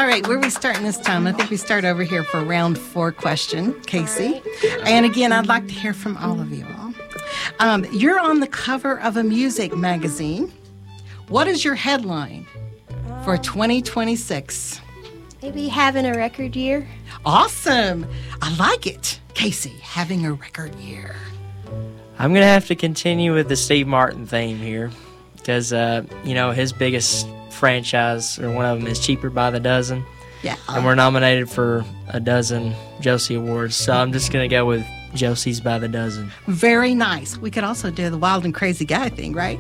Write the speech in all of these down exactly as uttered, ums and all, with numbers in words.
All right, where are we starting this time? I think we start over here for round four question, Casey. And again, I'd like to hear from all of you all. Um, you're on the cover of a music magazine. What is your headline for twenty twenty-six? Maybe having a record year. Awesome. I like it. Casey, having a record year. I'm going to have to continue with the Steve Martin theme here because, uh, you know, his biggest franchise, or one of them, is Cheaper by the Dozen. Yeah. And we're nominated for a dozen Josie Awards, so I'm just going to go with Josie's by the Dozen. Very nice. We could also do the Wild and Crazy Guy thing, right?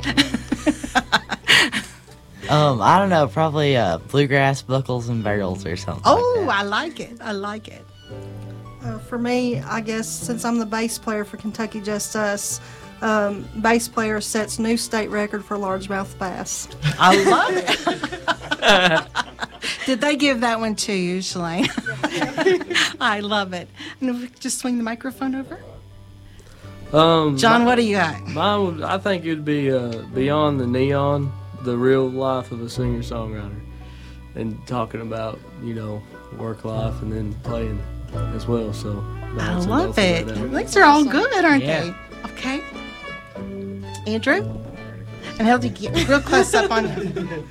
Um, I don't know, probably uh, bluegrass, buckles, and barrels or something. Oh, like that. I like it. I like it. Uh, for me, I guess since I'm the bass player for Kentucky Just Us, um, bass player sets new state record for largemouth bass. I love it. Did they give that one to you, Shalane? I love it. And if we could just swing the microphone over. Um, John, my, what do you got? Mine would, I think it would be uh, Beyond the Neon, the real life of a singer-songwriter, and talking about, you know, work life and then playing as well. So I love it. These are all good, aren't Yeah. they? Okay. Andrew? And held you get real close up on you.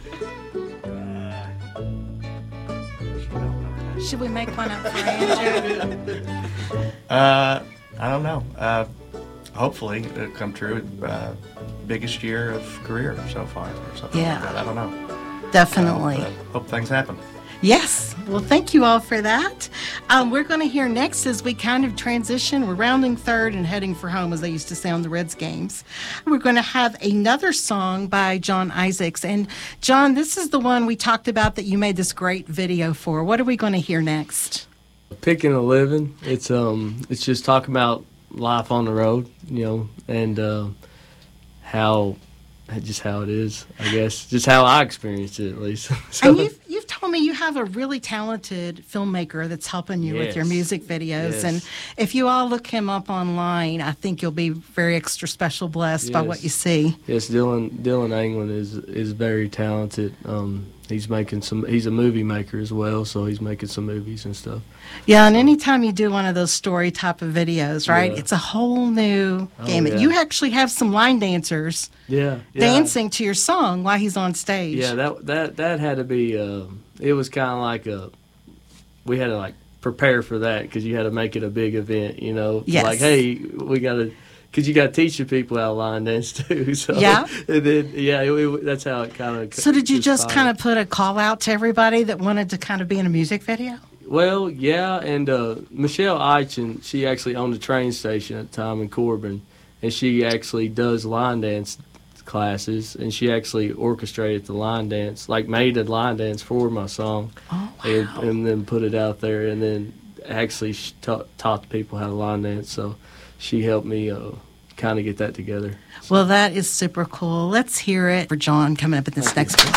Should we make one up for Andrew? Uh, I don't know. Uh, hopefully it'll come true. Uh, biggest year of career so far, or something Yeah. like that. I don't know. Definitely. Uh, hope things happen. Yes. Well, thank you all for that. Um, we're going to hear next as we kind of transition. We're rounding third and heading for home, as they used to say on the Reds games. We're going to have another song by John Isaacs. And, John, this is the one we talked about that you made this great video for. What are we going to hear next? Picking a Living. It's um, it's just talking about life on the road, you know, and uh, how, just how it is, I guess, just how I experienced it at least. So, And you've, you've told me you have a really talented filmmaker that's helping you with your Yes. music videos. Yes. And if you all look him up online, I think you'll be very extra special blessed by Yes. what you see. yes, Dylan Dylan Anglin is is very talented. Um, he's making some. He's a movie maker as well, so he's making some movies and stuff. Yeah, and anytime you do one of those story type of videos, right, Yeah. it's a whole new Oh, game. yeah. You actually have some line dancers Yeah, yeah. dancing to your song while he's on stage. Yeah, that that that had to be. Uh, it was kind of like a. We had to like prepare for that because you had to make it a big event. You know, Yes. like hey, we got to. Because you got to teach the people how to line dance too. So, Yeah. And then yeah, it, it, that's how it kind of. So did you just kind of put a call out to everybody that wanted to kind of be in a music video? Well, yeah, and uh, Michelle Eichen, she actually owned a train station at the time in Corbin, and she actually does line dance classes, and she actually orchestrated the line dance, like made a line dance for my song, Oh, wow. and, and then put it out there, and then actually she taught, taught the people how to line dance, so she helped me uh, kind of get that together. Well, that is super cool. Let's hear it for John coming up in this next one.